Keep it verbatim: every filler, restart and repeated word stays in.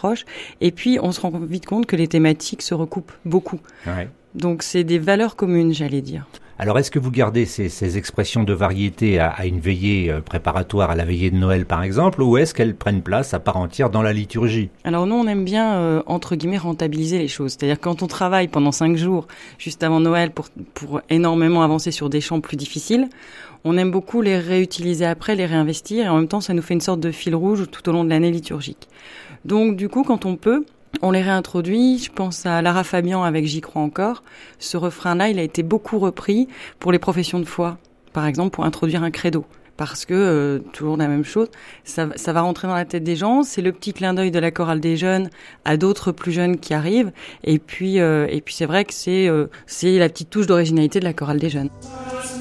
accroche. Et puis, on se rend vite compte que les thématiques se recoupent beaucoup. Ouais. Donc, c'est des valeurs communes, j'allais dire. Alors, est-ce que vous gardez ces, ces expressions de variété à, à une veillée préparatoire à la veillée de Noël, par exemple, ou est-ce qu'elles prennent place à part entière dans la liturgie? Alors nous, on aime bien, euh, entre guillemets, rentabiliser les choses. C'est-à-dire quand on travaille pendant cinq jours, juste avant Noël, pour, pour énormément avancer sur des champs plus difficiles, on aime beaucoup les réutiliser après, les réinvestir, et en même temps, ça nous fait une sorte de fil rouge tout au long de l'année liturgique. Donc du coup, quand on peut, on les réintroduit. Je pense à Lara Fabian avec J'y crois encore. Ce refrain-là, il a été beaucoup repris pour les professions de foi, par exemple, pour introduire un credo. Parce que, euh, toujours la même chose, ça, ça va rentrer dans la tête des gens, c'est le petit clin d'œil de la chorale des jeunes à d'autres plus jeunes qui arrivent, et puis, euh, et puis c'est vrai que c'est, euh, c'est la petite touche d'originalité de la chorale des jeunes.